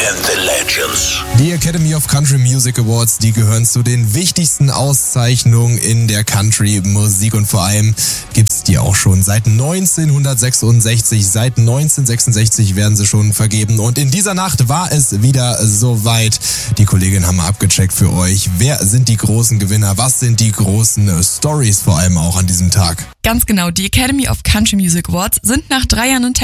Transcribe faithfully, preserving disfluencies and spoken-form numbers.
and the Legends. Die Academy of Country Music Awards, die gehören zu den wichtigsten Auszeichnungen in der Country-Musik und vor allem gibt's die auch schon seit neunzehnhundertsechsundsechzig. Seit neunzehnhundertsechsundsechzig werden sie schon vergeben und in dieser Nacht war es wieder soweit. Die Kolleginnen haben abgecheckt für euch. Wer sind die großen Gewinner? Was sind die großen Stories vor allem auch an diesem Tag? Ganz genau, die Academy of Country Music Awards sind nach drei Jahren